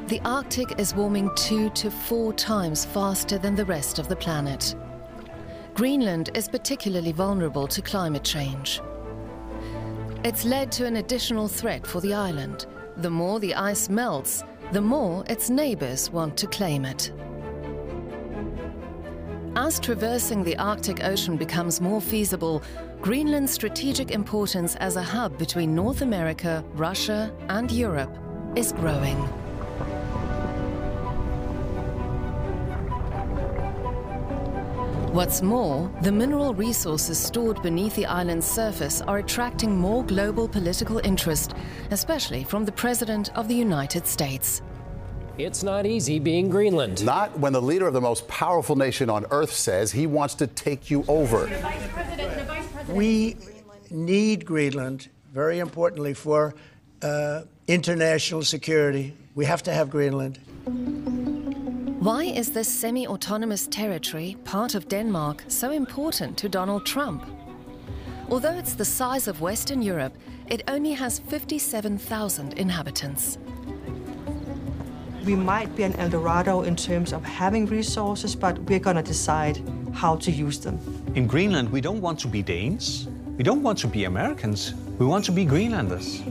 The Arctic is warming 2 to 4 times faster than the rest of the planet. Greenland is particularly vulnerable to climate change. It's led to an additional threat for the island. The more the ice melts, the more its neighbors want to claim it. As traversing the Arctic Ocean becomes more feasible, Greenland's strategic importance as a hub between North America, Russia, and Europe is growing. What's more, the mineral resources stored beneath the island's surface are attracting more global political interest, especially from the President of the United States. It's not easy being Greenland. Not when the leader of the most powerful nation on Earth says he wants to take you over. We need Greenland, very importantly, for international security. We have to have Greenland. Why is this semi-autonomous territory, part of Denmark, so important to Donald Trump? Although it's the size of Western Europe, it only has 57,000 inhabitants. We might be an El Dorado in terms of having resources, but we're going to decide how to use them. In Greenland, we don't want to be Danes. We don't want to be Americans. We want to be Greenlanders.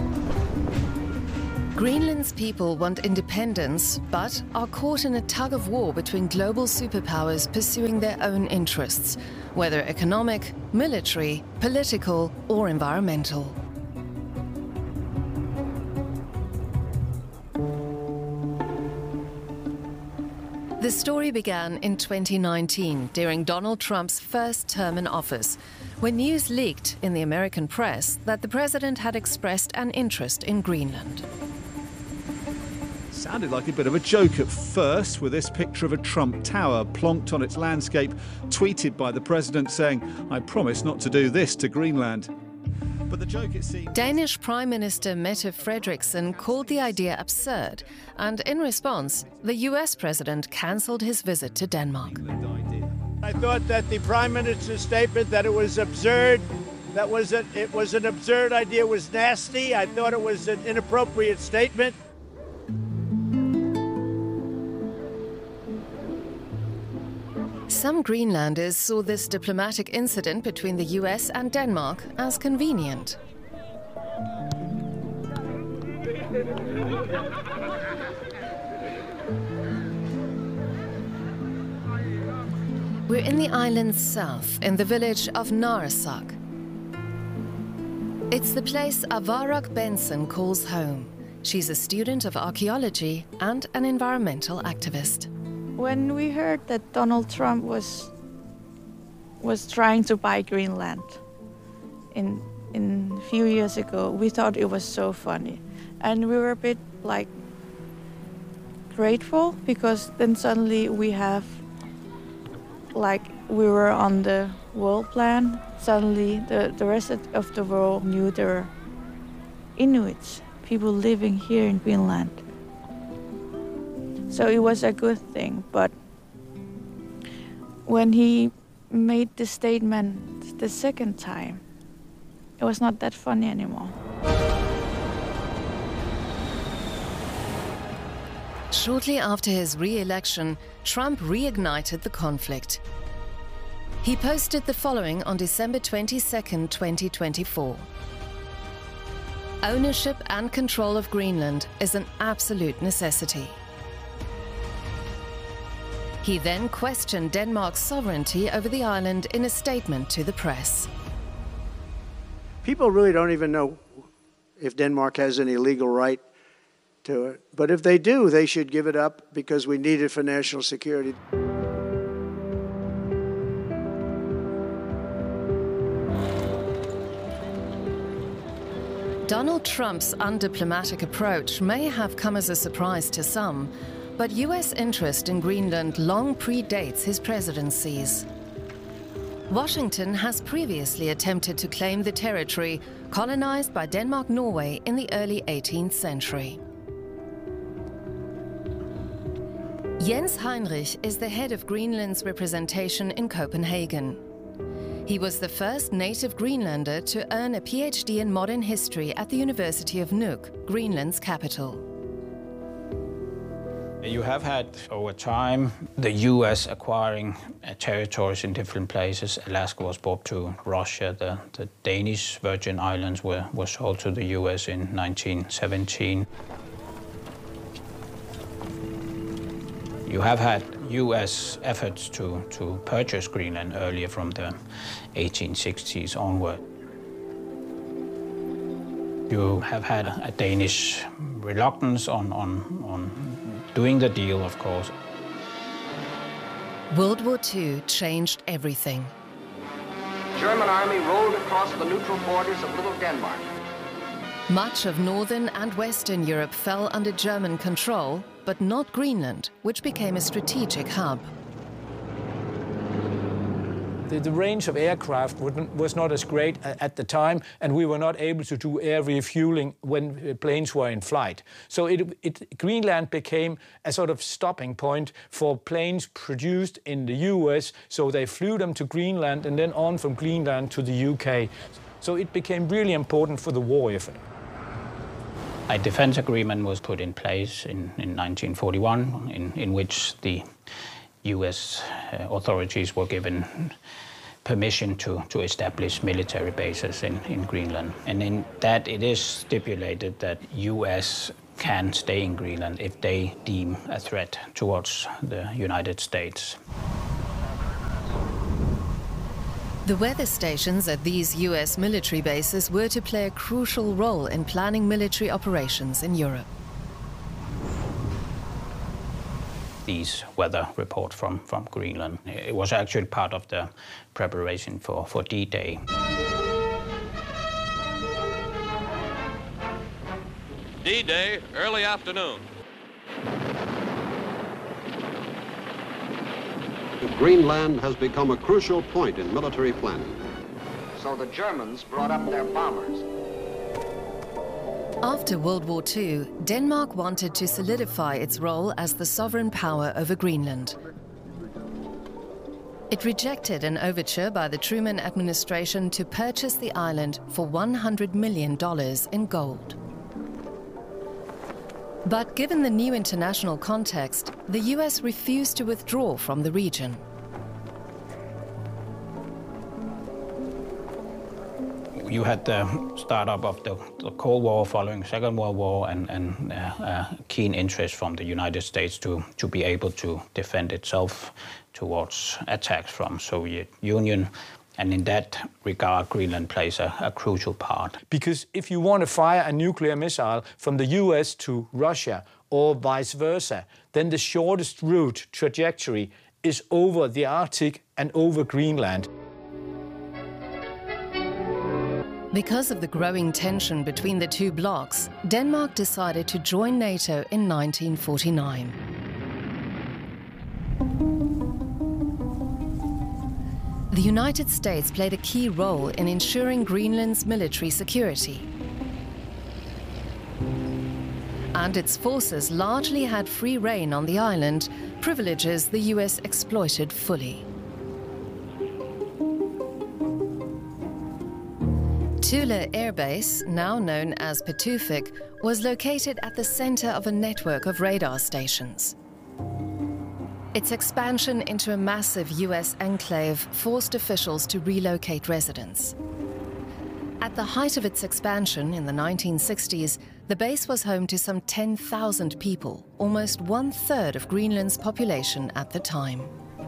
Greenland's people want independence, but are caught in a tug-of-war between global superpowers pursuing their own interests, whether economic, military, political, or environmental. The story began in 2019, during Donald Trump's first term in office, when news leaked in the American press that the president had expressed an interest in Greenland. Sounded like a bit of a joke at first, with this picture of a Trump Tower plonked on its landscape, tweeted by the president saying, "I promise not to do this to Greenland." But the joke, it seems... Danish Prime Minister Mette Frederiksen called the idea absurd, and in response, the US president cancelled his visit to Denmark. I thought that the Prime Minister's statement that it was absurd, it was an absurd idea, was nasty. I thought it was an inappropriate statement. Some Greenlanders saw this diplomatic incident between the US and Denmark as convenient. We're in the island's south, in the village of Narsaq. It's the place Avarak Benson calls home. She's a student of archaeology and an environmental activist. When we heard that Donald Trump was trying to buy Greenland in a few years ago, we thought it was so funny. And we were a bit like grateful, because then suddenly we have, like, we were on the world plan. Suddenly the rest of the world knew there were Inuits, people living here in Greenland. So it was a good thing, but when he made the statement the second time, it was not that funny anymore. Shortly after his re-election, Trump reignited the conflict. He posted the following on December 22, 2024. Ownership and control of Greenland is an absolute necessity. He then questioned Denmark's sovereignty over the island in a statement to the press. People really don't even know if Denmark has any legal right to it. But if they do, they should give it up, because we need it for national security. Donald Trump's undiplomatic approach may have come as a surprise to some, but US interest in Greenland long predates his presidencies. Washington has previously attempted to claim the territory colonized by Denmark-Norway in the early 18th century. Jens Heinrich is the head of Greenland's representation in Copenhagen. He was the first native Greenlander to earn a PhD in modern history at the University of Nuuk, Greenland's capital. You have had, over time, the U.S. acquiring territories in different places. Alaska was bought to Russia. The Danish Virgin Islands were sold to the U.S. in 1917. You have had U.S. efforts to purchase Greenland earlier from the 1860s onward. You have had a Danish reluctance on doing the deal, of course. World War II changed everything. German army rolled across the neutral borders of Little Denmark. Much of Northern and Western Europe fell under German control, but not Greenland, which became a strategic hub. The range of aircraft was not as great at the time, and we were not able to do air refueling when planes were in flight. So Greenland became a sort of stopping point for planes produced in the US, so they flew them to Greenland and then on from Greenland to the UK. So it became really important for the war effort. A defense agreement was put in place in 1941, in which the U.S. authorities were given permission to establish military bases in Greenland. And in that it is stipulated that U.S. can stay in Greenland if they deem a threat towards the United States. The weather stations at these US military bases were to play a crucial role in planning military operations in Europe. These weather reports from Greenland. It was actually part of the preparation for D-Day. D-Day, early afternoon. Greenland has become a crucial point in military planning. So the Germans brought up their bombers. After World War II, Denmark wanted to solidify its role as the sovereign power over Greenland. It rejected an overture by the Truman administration to purchase the island for $100 million in gold. But given the new international context, the US refused to withdraw from the region. You had the startup of the Cold War following Second World War and a keen interest from the United States to be able to defend itself towards attacks from Soviet Union. And in that regard, Greenland plays a crucial part. Because if you want to fire a nuclear missile from the US to Russia or vice versa, then the shortest route trajectory is over the Arctic and over Greenland. Because of the growing tension between the two blocs, Denmark decided to join NATO in 1949. The United States played a key role in ensuring Greenland's military security. And its forces largely had free rein on the island, privileges the US exploited fully. Thule Air Base, now known as Patuffik, was located at the center of a network of radar stations. Its expansion into a massive US enclave forced officials to relocate residents. At the height of its expansion in the 1960s, the base was home to some 10,000 people, almost 1/3 of Greenland's population at the time.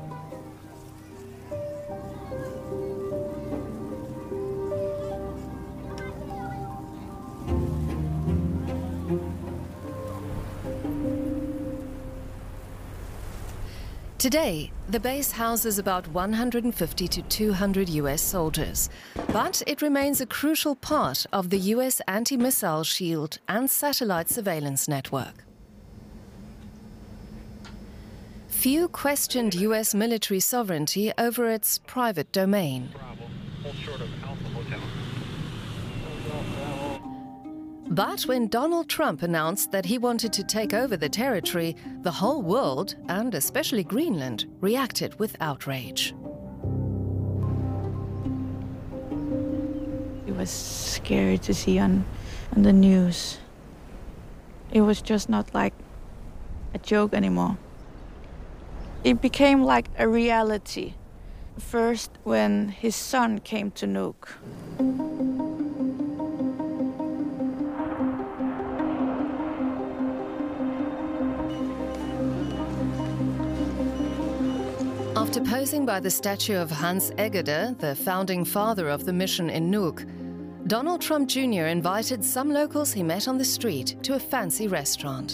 Today, the base houses about 150 to 200 US soldiers, but it remains a crucial part of the US anti-missile shield and satellite surveillance network. Few questioned US military sovereignty over its private domain. But when Donald Trump announced that he wanted to take over the territory, the whole world, and especially Greenland, reacted with outrage. It was scary to see on the news. It was just not like a joke anymore. It became like a reality. First, when his son came to Nuuk. After posing by the statue of Hans Egede, the founding father of the mission in Nuuk, Donald Trump Jr. invited some locals he met on the street to a fancy restaurant.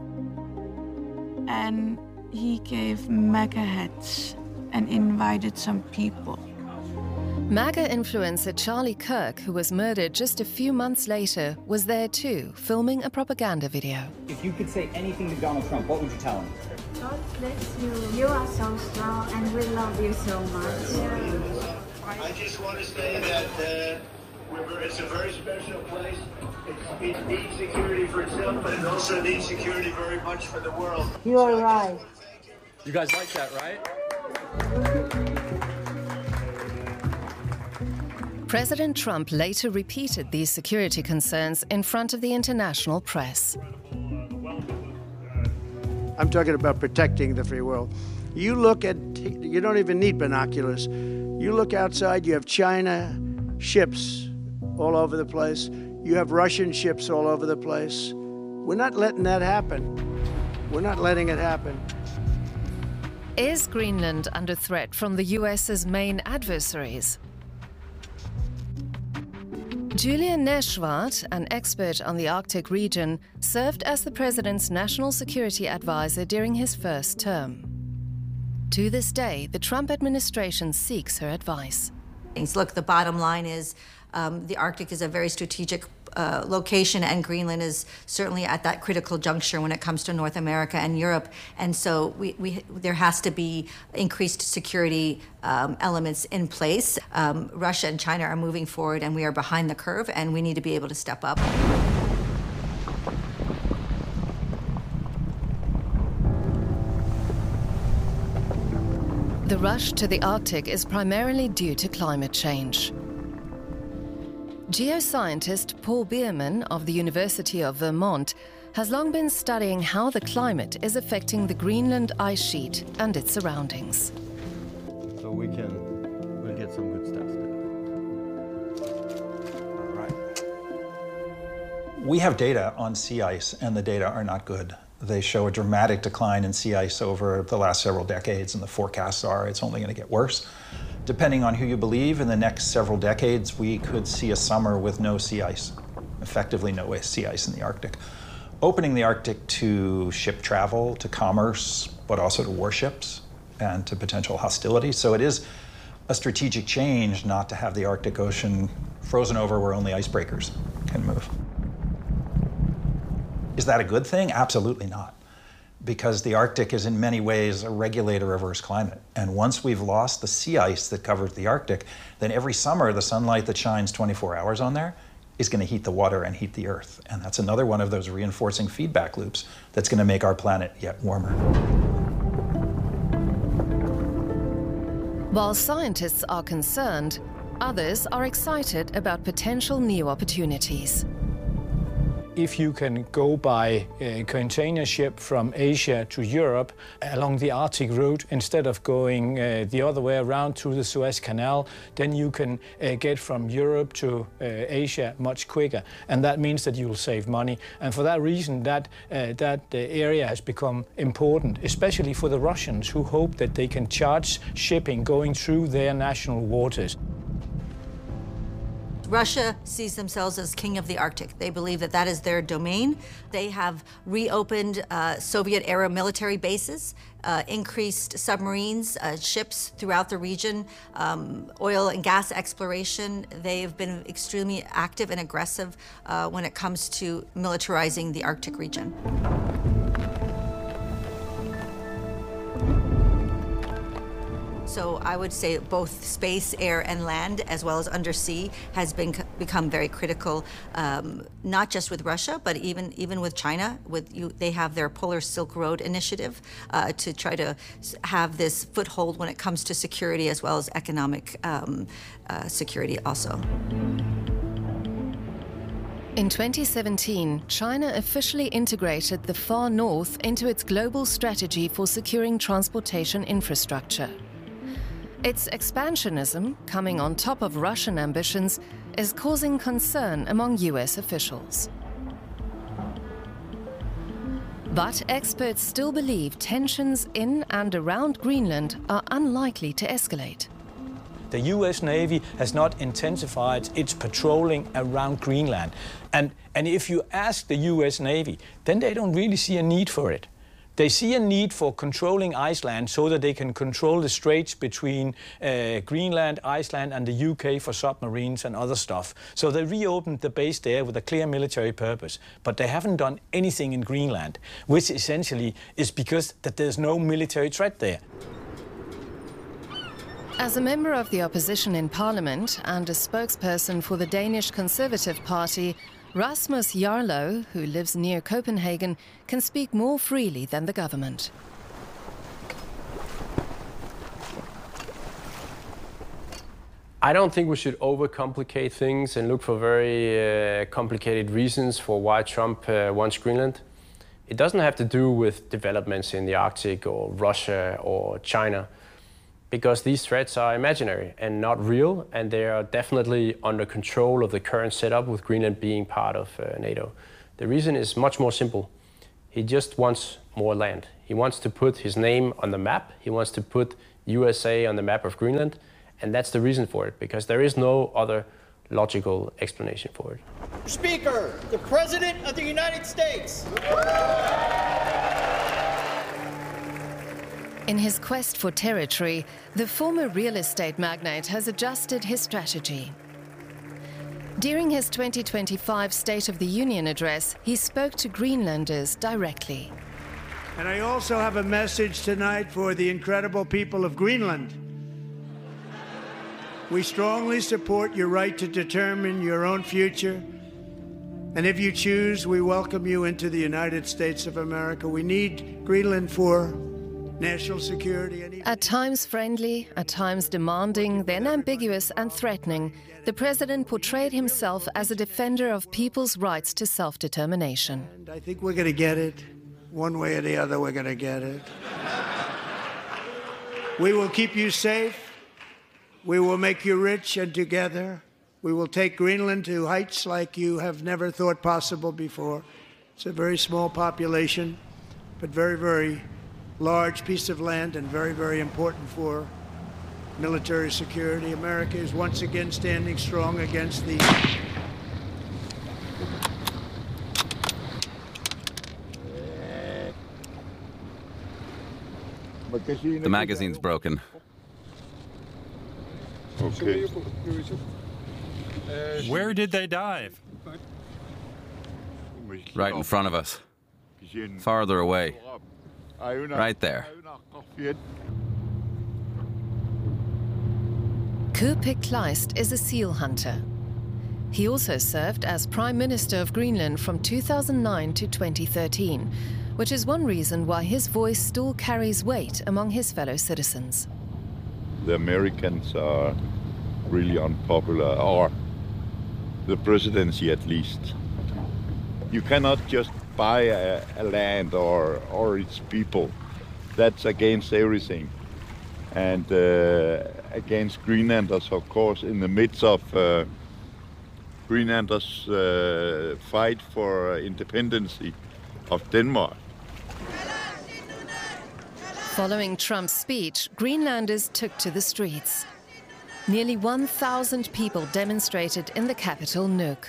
And he gave MAGA hats and invited some people. MAGA influencer Charlie Kirk, who was murdered just a few months later, was there too, filming a propaganda video. If you could say anything to Donald Trump, what would you tell him? God bless you. You are so strong and we love you so much. Yeah. I just want to say that it's a very special place. It needs security for itself, but it also needs security very much for the world. You are right. You guys like that, right? President Trump later repeated these security concerns in front of the international press. I'm talking about protecting the free world. You don't even need binoculars. You look outside, you have China ships all over the place. You have Russian ships all over the place. We're not letting that happen. We're not letting it happen. Is Greenland under threat from the US's main adversaries? Julian Neschwart, an expert on the Arctic region, served as the president's national security advisor during his first term. To this day, the Trump administration seeks her advice. Look, the bottom line is the Arctic is a very strategic location, and Greenland is certainly at that critical juncture when it comes to North America and Europe. And so there has to be increased security elements in place. Russia and China are moving forward, and we are behind the curve, and we need to be able to step up. The rush to the Arctic is primarily due to climate change. Geoscientist Paul Bierman of the University of Vermont has long been studying how the climate is affecting the Greenland ice sheet and its surroundings. So we'll get some good stuff there. All right. We have data on sea ice, and the data are not good. They show a dramatic decline in sea ice over the last several decades, and the forecasts are it's only going to get worse. Depending on who you believe, in the next several decades, we could see a summer with no sea ice, effectively no sea ice in the Arctic. Opening the Arctic to ship travel, to commerce, but also to warships and to potential hostility. So it is a strategic change not to have the Arctic Ocean frozen over where only icebreakers can move. Is that a good thing? Absolutely not. Because the Arctic is in many ways a regulator of Earth's climate. And once we've lost the sea ice that covers the Arctic, then every summer the sunlight that shines 24 hours on there is going to heat the water and heat the Earth. And that's another one of those reinforcing feedback loops that's going to make our planet yet warmer. While scientists are concerned, others are excited about potential new opportunities. If you can go by a container ship from Asia to Europe along the Arctic route instead of going the other way around through the Suez Canal, then you can get from Europe to Asia much quicker. And that means that you'll save money. And for that reason, that area has become important, especially for the Russians, who hope that they can charge shipping going through their national waters. Russia sees themselves as king of the Arctic. They believe that that is their domain. They have reopened Soviet-era military bases, increased submarines, ships throughout the region, oil and gas exploration. They've been extremely active and aggressive when it comes to militarizing the Arctic region. So I would say both space, air, and land, as well as undersea, has become very critical, not just with Russia, but even with China. They have their Polar Silk Road initiative to try to have this foothold when it comes to security as well as economic security also. In 2017, China officially integrated the Far North into its global strategy for securing transportation infrastructure. Its expansionism, coming on top of Russian ambitions, is causing concern among US officials. But experts still believe tensions in and around Greenland are unlikely to escalate. The US Navy has not intensified its patrolling around Greenland. And if you ask the US Navy, then they don't really see a need for it. They see a need for controlling Iceland so that they can control the straits between Greenland, Iceland and the UK for submarines and other stuff. So they reopened the base there with a clear military purpose. But they haven't done anything in Greenland, which essentially is because that there's no military threat there. As a member of the opposition in Parliament and a spokesperson for the Danish Conservative Party, Rasmus Jarlov, who lives near Copenhagen, can speak more freely than the government. I don't think we should overcomplicate things and look for very complicated reasons for why Trump wants Greenland. It doesn't have to do with developments in the Arctic or Russia or China, because these threats are imaginary and not real, and they are definitely under control of the current setup with Greenland being part of NATO. The reason is much more simple. He just wants more land. He wants to put his name on the map. He wants to put USA on the map of Greenland, and that's the reason for it, because there is no other logical explanation for it. Speaker, the President of the United States. In his quest for territory, the former real estate magnate has adjusted his strategy. During his 2025 State of the Union address, he spoke to Greenlanders directly. And I also have a message tonight for the incredible people of Greenland. We strongly support your right to determine your own future. And if you choose, we welcome you into the United States of America. We need Greenland for national security. At times friendly, at times demanding, then ambiguous and threatening, the president portrayed himself as a defender of people's rights to self-determination. And I think we're going to get it. One way or the other, we're going to get it. We will keep you safe. We will make you rich, and together we will take Greenland to heights like you have never thought possible before. It's a very small population, but very, very large piece of land and very, very important for military security. America is once again standing strong against the... The magazine's broken. Okay. Where did they dive? Right in front of us. Farther away. Right there. Kuupik Kleist is a seal hunter. He also served as Prime Minister of Greenland from 2009 to 2013, which is one reason why his voice still carries weight among his fellow citizens. The Americans are really unpopular, or the presidency at least. You cannot just buy a land or its people. That's against everything. And against Greenlanders, of course, in the midst of Greenlanders' fight for independence of Denmark. Following Trump's speech, Greenlanders took to the streets. Nearly 1,000 people demonstrated in the capital, Nuuk.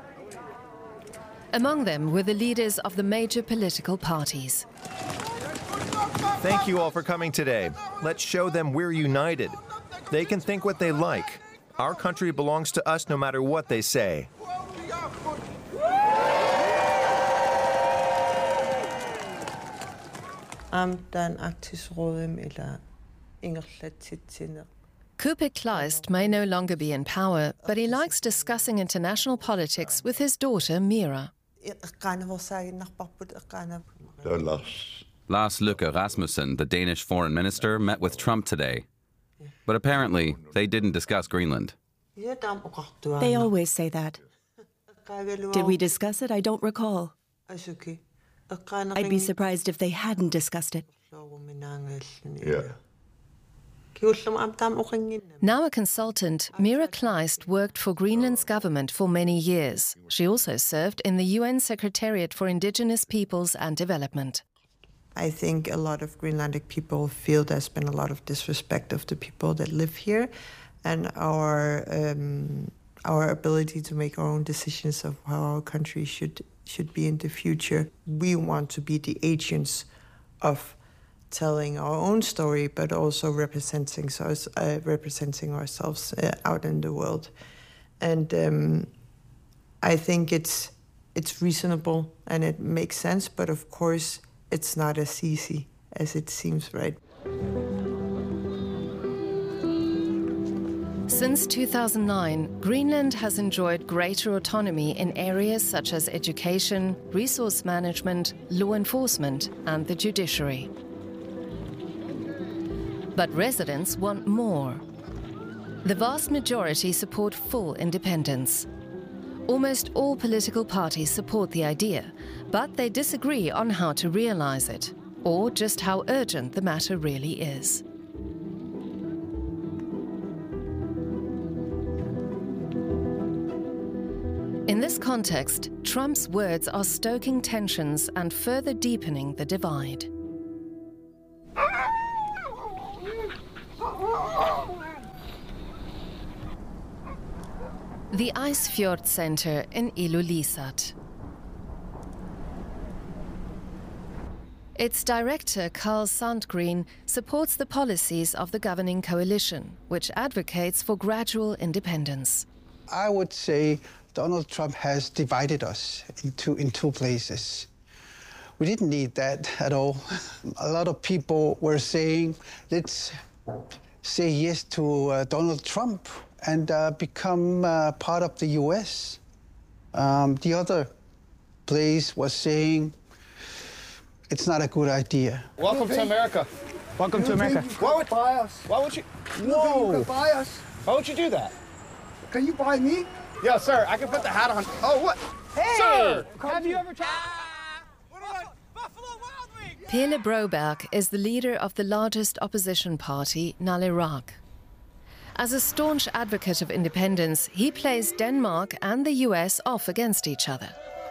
Among them were the leaders of the major political parties. Thank you all for coming today. Let's show them we're united. They can think what they like. Our country belongs to us no matter what they say. Kuupik Kleist may no longer be in power, but he likes discussing international politics with his daughter, Mira. Lars Løkke Rasmussen, the Danish foreign minister, met with Trump today. But apparently, they didn't discuss Greenland. They always say that. Did we discuss it? I don't recall. I'd be surprised if they hadn't discussed it. Yeah. Now a consultant, Mira Kleist worked for Greenland's government for many years. She also served in the UN Secretariat for Indigenous Peoples and Development. I think a lot of Greenlandic people feel there's been a lot of disrespect of the people that live here, and our ability to make our own decisions of how our country should be in the future. We want to be the agents of telling our own story, but also representing ourselves out in the world. And I think it's reasonable and it makes sense, but of course it's not as easy as it seems, right? Since 2009, Greenland has enjoyed greater autonomy in areas such as education, resource management, law enforcement, and the judiciary. But residents want more. The vast majority support full independence. Almost all political parties support the idea, but they disagree on how to realize it, or just how urgent the matter really is. In this context, Trump's words are stoking tensions and further deepening the divide. The Icefjord Center in Ilulissat. Its director, Carl Sandgren, supports the policies of the governing coalition, which advocates for gradual independence. I would say Donald Trump has divided us in two places. We didn't need that at all. A lot of people were saying, let's say yes to Donald Trump and become part of the U.S. The other place was saying, it's not a good idea. Welcome to America. Welcome to America. Why would buy us? Why would you? Whoa! You could buy us. Why would you do that? Can you buy me? Yo, sir, I can put the hat on. Oh, what? Hey! Sir! Have you ever tried? Pele Broberg is the leader of the largest opposition party, Nalerak. As a staunch advocate of independence, he plays Denmark and the US off against each other.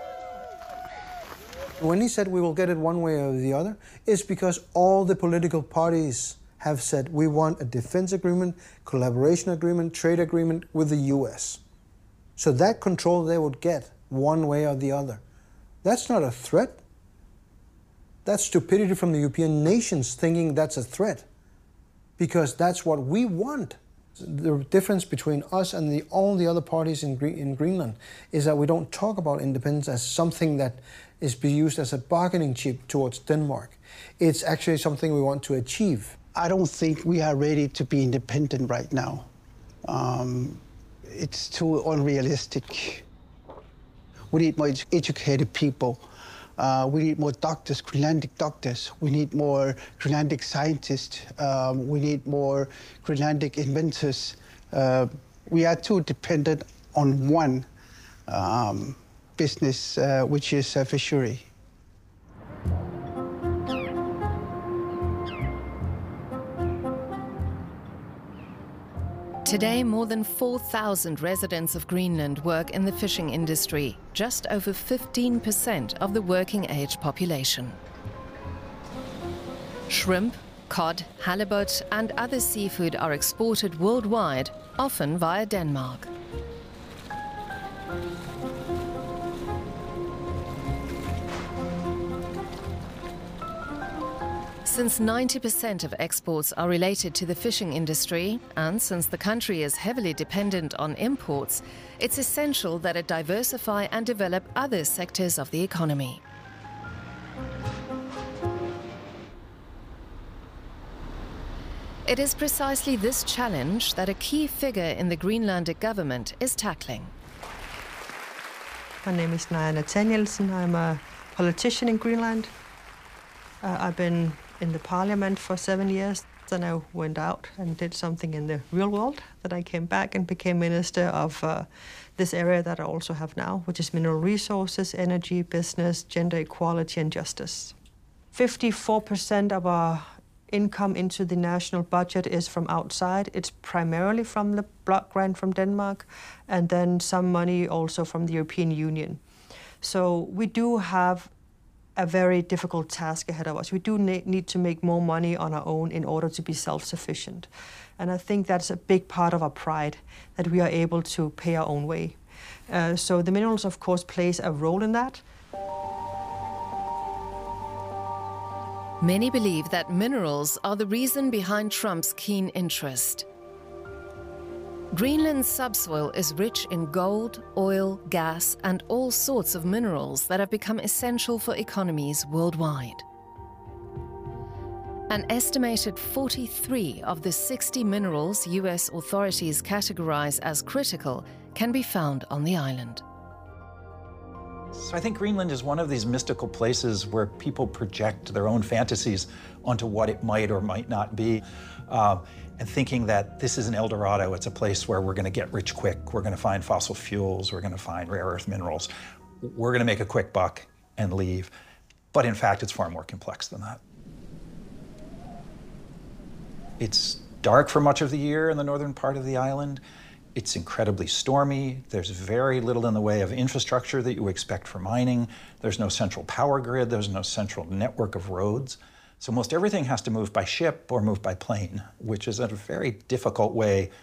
When he said we will get it one way or the other, it's because all the political parties have said we want a defense agreement, collaboration agreement, trade agreement with the US. So that control they would get one way or the other. That's not a threat. That's stupidity from the European nations thinking that's a threat, because that's what we want. The difference between us and all the other parties in Greenland is that we don't talk about independence as something that is be used as a bargaining chip towards Denmark. It's actually something we want to achieve. I don't think we are ready to be independent right now. It's too unrealistic. We need more educated people. We need more doctors, Greenlandic doctors. We need more Greenlandic scientists. We need more Greenlandic inventors. We are too dependent on one business, which is fishery. Today, more than 4,000 residents of Greenland work in the fishing industry, just over 15% of the working-age population. Shrimp, cod, halibut and other seafood are exported worldwide, often via Denmark. Since 90% of exports are related to the fishing industry, and since the country is heavily dependent on imports, it's essential that it diversify and develop other sectors of the economy. It is precisely this challenge that a key figure in the Greenlandic government is tackling. My name is Naja Nathanielsen. I'm a politician in Greenland. I've been in the parliament for 7 years. Then I went out and did something in the real world. Then I came back and became minister of this area that I also have now, which is mineral resources, energy, business, gender equality, and justice. 54% of our income into the national budget is from outside. It's primarily from the block grant from Denmark, and then some money also from the European Union. So we do have a very difficult task ahead of us. We do need to make more money on our own in order to be self-sufficient. And I think that's a big part of our pride, that we are able to pay our own way. So the minerals, of course, plays a role in that. Many believe that minerals are the reason behind Trump's keen interest. Greenland's subsoil is rich in gold, oil, gas, and all sorts of minerals that have become essential for economies worldwide. An estimated 43 of the 60 minerals US authorities categorize as critical can be found on the island. So I think Greenland is one of these mystical places where people project their own fantasies onto what it might or might not be, and thinking that this is an El Dorado. It's a place where we're going to get rich quick. We're going to find fossil fuels. We're going to find rare earth minerals. We're going to make a quick buck and leave. But in fact, it's far more complex than that. It's dark for much of the year in the northern part of the island. It's incredibly stormy. There's very little in the way of infrastructure that you expect for mining. There's no central power grid. There's no central network of roads. So most everything has to move by ship or move by plane, which is a very difficult way